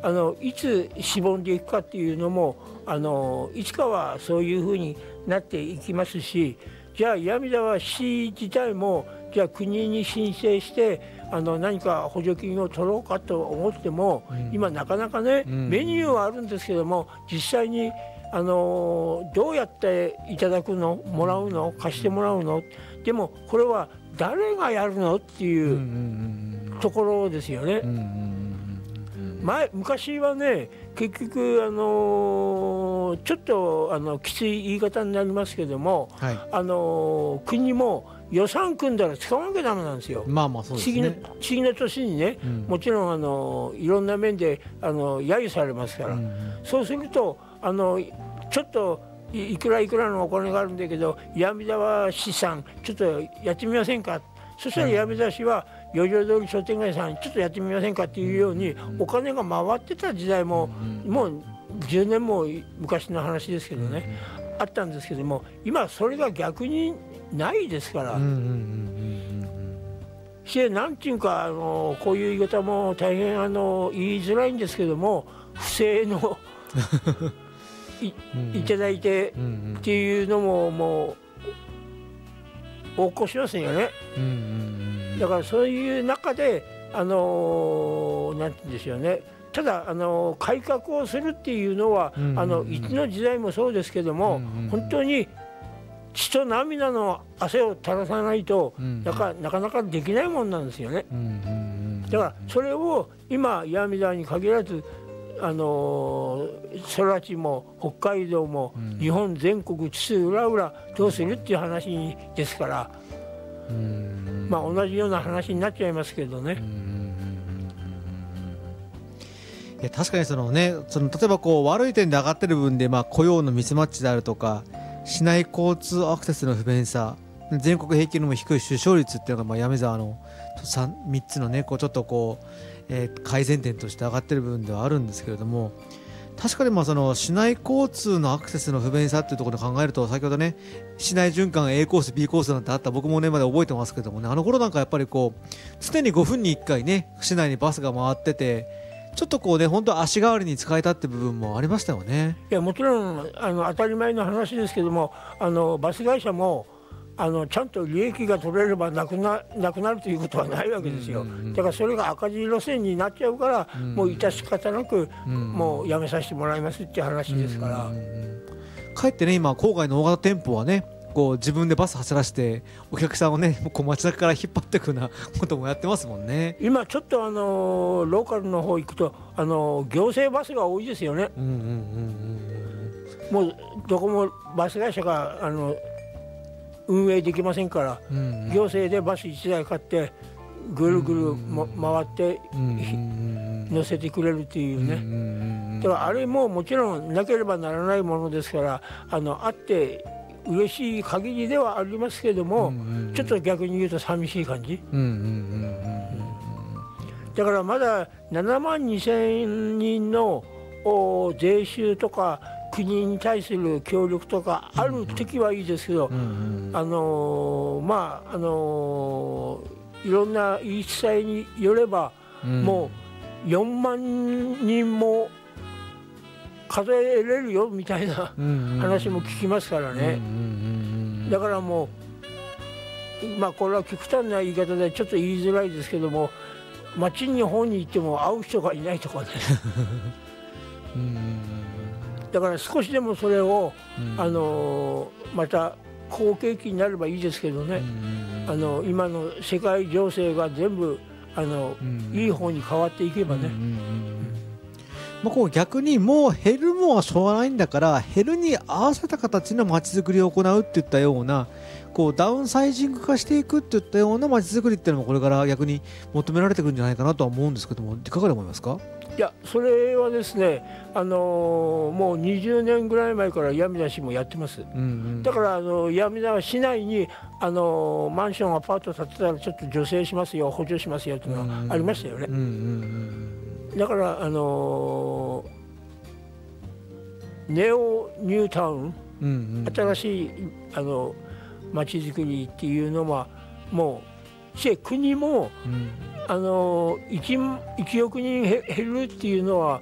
いつしぼんでいくかっていうのもいつかはそういうふうになっていきますし、じゃあ岩見沢市自体もじゃあ国に申請して何か補助金を取ろうかと思っても、今なかなかね、メニューはあるんですけども、実際にどうやっていただくの、もらうの、貸してもらうの、でもこれは誰がやるのっていうところですよね。昔はね、結局ちょっときつい言い方になりますけども、はい、国も予算組んだら使わなきゃダメなんですよ。 そうですね。 次の年にね、もちろんいろんな面で揶揄されますから、そうするとちょっといくらのお金があるんだけど、岩見沢市さんちょっとやってみませんか。そしたら岩見沢市は四条通商店街さんちょっとやってみませんかっていうようにお金が回ってた時代ももう10年も昔の話ですけどね、あったんですけども、今それが逆にないですから。してなんていうかこういう言い方も大変言いづらいんですけども、不正のいただいてっていうのももう横行しますよね。だからそういう中でなんて言うんでしょうね。ただ改革をするっていうのはいつの時代もそうですけども、本当に血と涙の汗を垂らさないとなかなかできないもんなんですよね。だからそれを今岩見沢に限らず空知も北海道も日本全国津々浦々どうするっていう話ですから、同じような話になっちゃいますけどね。 いや確かに例えば悪い点で上がってる部分で、雇用のミスマッチであるとか市内交通アクセスの不便さ、全国平均よりも低い出生率っていうのが岩見沢の3つのねちょっと改善点として上がってる部分ではあるんですけれども、確かに市内交通のアクセスの不便さっていうところで考えると、先ほどね市内循環 A コース B コースなんてあった、僕もねまで覚えてますけどもね、頃なんかやっぱり常に5分に1回ね市内にバスが回ってて、ちょっと本当足代わりに使えたって部分もありましたよね。 いやもちろん当たり前の話ですけども、バス会社もちゃんと利益が取れればなくなるということはないわけですよ。だからそれが赤字路線になっちゃうから、もう致し方なくもうやめさせてもらいますっていう話ですから。 かえってね今郊外の大型店舗はね自分でバス走らせてお客さんをね街中から引っ張っていくようなこともやってますもんね。 今ちょっとローカルの方行くと行政バスが多いですよね。もうどこもバス会社が運営できませんから、行政でバス1台買ってぐるぐる、回って乗せてくれるっていうね。だからあれももちろんなければならないものですから、あって嬉しい限りではありますけども、ちょっと逆に言うと寂しい感じ。だからまだ7万2,000人の税収とか国に対する協力とかある時はいいですけど、いろんな言い伝えによれば、もう4万人も数えれるよみたいな話も聞きますからね。だからもうこれは極端な言い方でちょっと言いづらいですけども、町の方に行っても会う人がいないとかねだから少しでもそれをまた好景気になればいいですけどね。今の世界情勢が全部いい方に変わっていけばね。 逆にもう減るもんはしょうがないんだから、減るに合わせた形の街づくりを行うっていったようなダウンサイジング化していくっていったような街づくりっていうのもこれから逆に求められてくるんじゃないかなとは思うんですけども、いかがで思いますか？ いやそれはですね、もう20年ぐらい前から岩見沢市もやってます。だから岩見沢市内にマンションアパート建てたらちょっと助成しますよ、補助しますよっていうのがありましたよね。だからネオニュータウン、新しい街づくりっていうのはもう国も1億人減るっていうのは